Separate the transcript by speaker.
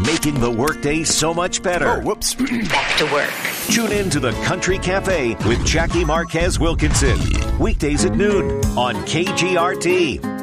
Speaker 1: making the workday so much better.
Speaker 2: Oh, whoops.
Speaker 3: Back to work.
Speaker 1: Tune in to the Country Cafe with Jackie Marquez Wilkinson. Weekdays at noon on KGRT.